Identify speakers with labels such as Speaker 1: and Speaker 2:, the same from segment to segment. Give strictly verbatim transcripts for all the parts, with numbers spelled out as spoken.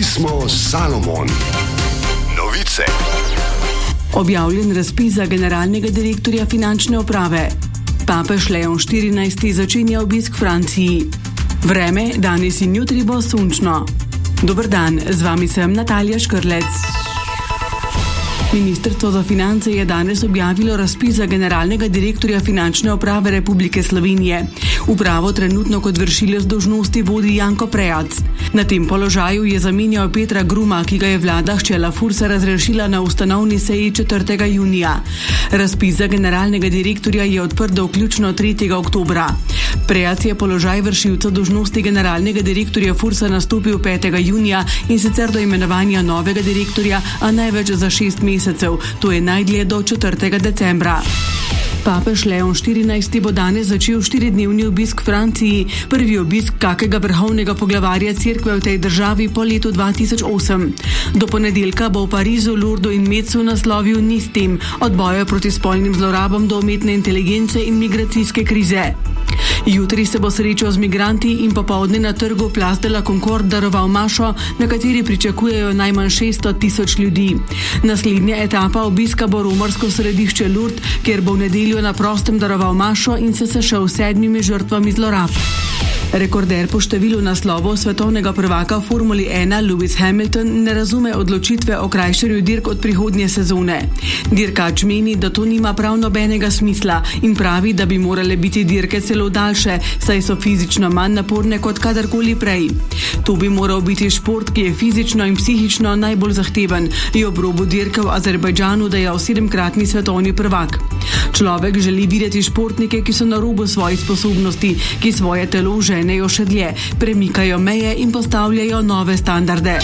Speaker 1: Mi smo Salomon. Novice.
Speaker 2: Objavljen razpis za generalnega direktorja finančne uprave. Papež Leon štirinajsti začenja obisk Franciji. Vreme danes in jutri bo sončno. Dober dan, z vami sem Natalija Škrlec. Ministrstvo za finance je danes objavilo razpis za generalnega direktorja finančne uprave Republike Slovenije. Upravo trenutno kot vršilec dolžnosti vodi Janko Prejac. Na tem položaju je zamenjal Petra Gruma, ki ga je vlada hčela Fursa razrešila na ustanovni seji četrtega junija. Razpis za generalnega direktorja je odprt do vključno tretjega oktobra. Prejac je položaj vršilca dolžnosti generalnega direktorja Fursa nastopil petega junija in sicer do imenovanja novega direktorja, a največ za šest mesecev, to je najdlje do četrtega decembra. Papež Leon štirinajsti bo danes začel štiridnevni obisk v Franciji, prvi obisk kakega vrhovnega poglavarja cerkve v tej državi po letu dva tisoč osem. Do ponedeljka bo v Parizu, Lourdu in Metzu naslovil niz tem, od boja proti spolnim zlorabam do umetne inteligence in migracijske krize. Jutri se bo srečal z migranti in popoldne na trgu Place de la Concorde daroval mašo, na kateri pričakujejo najmanj šeststo tisoč ljudi. Naslednja etapa obiska bo romarsko središče Lourdes, kjer bo v nedeljo na prostem daroval mašo in se sešel s sedmimi žrtvami zlorab. Rekorder po številu naslovov svetovnega prvaka v Formuli ena Lewis Hamilton ne razume odločitve o krajšanju dirk od prihodnje sezone. Dirkač meni, da to nima prav nobenega smisla in pravi, da bi morale biti dirke celo daljše, saj so fizično manj naporne kot kadarkoli prej. To bi moral biti šport, ki je fizično in psihično najbolj zahteven, je ob robu dirke v Azerbajdžanu dejal sedemkratni svetovni prvak. Človek želi videti športnike, ki so na robu svojih sposobnosti, ki svoje telo ženejo še dlje, premikajo meje in postavljajo nove standarde.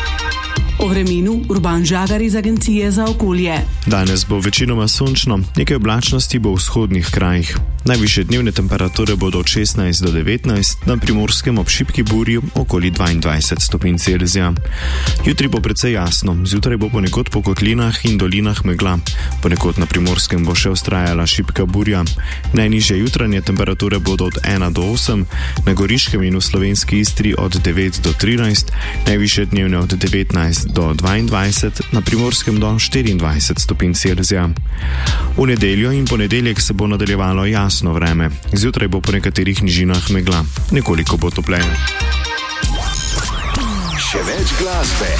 Speaker 2: O vremenu Urban Žagar iz Agencije za okolje.
Speaker 3: Danes bo večinoma sončno, nekaj oblačnosti bo v vzhodnih krajih. Najvišje dnevne temperature bodo od šestnajst do devetnajst, na Primorskem ob šibki burji okoli dvaindvajset stopinj Celzija. Jutri bo precej jasno, zjutraj bo ponekod po kotlinah in dolinah megla. Ponekod na Primorskem bo še vztrajala šibka burja. Najnižje jutranje temperature bodo od ena do osem, na Goriškem in v slovenski Istri od devet do trinajst, najvišje dnevne od devetnajst do dvaindvajset, na Primorskem do štiriindvajset stopinj Celzija. V nedeljo in ponedeljek se bo nadaljevalo jasno vreme. Zjutraj bo po nekaterih nižinah megla. Nekoliko bo topleje.
Speaker 1: Še več glasbe.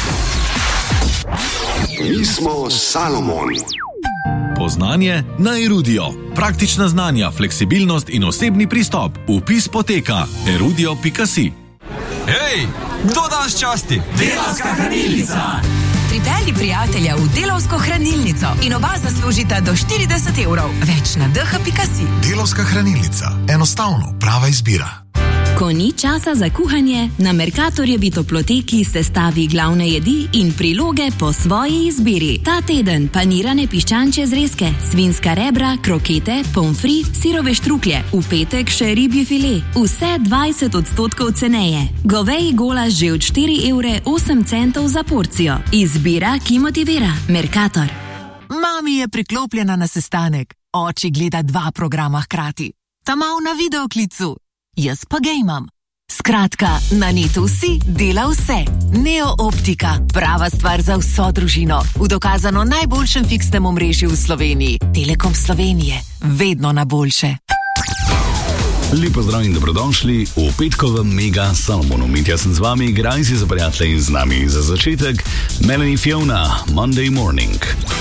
Speaker 1: Mi smo Salomon.
Speaker 4: Poznanje na Erudio. Praktična znanja, fleksibilnost in osebni pristop. Vpis poteka erudio pika si.
Speaker 5: Hej, kdo danes časti?
Speaker 6: Delavska hranilnica.
Speaker 7: Pripelji prijatelja v Delavsko hranilnico in oba zaslužita do štirideset evrov. Več na d h pika si.
Speaker 8: Delavska hranilnica. Enostavno, prava izbira.
Speaker 9: Ko ni časa za kuhanje, na Mercatorjevi toploteki sestavi glavne jedi in priloge po svoji izbiri. Ta teden panirane piščančje zrezke, svinska rebra, krokete, pomfri, sirove štruklje, v petek še ribji file, vse dvajset odstotkov ceneje. Goveji golaž že od štiri evre osem centov za porcijo. Izbira, ki motivira. Mercator.
Speaker 10: Mami je priklopljena na sestanek. Oči gleda dva programa hkrati. Ta mal na videoklicu. Jaz pa gejmam. Skratka, na netu si dela vse. Neo Optika, prava stvar za vso družino. V dokazano najboljšem fiksnem omrežju v Sloveniji. Telekom Slovenije, vedno na boljše.
Speaker 11: Lepo zdrav in dobrodošli v petkovem Mega Salomonu. Mitja sem z vami, igraj si za prijatelje in z nami za začetek Melanie Fiona, Monday Morning.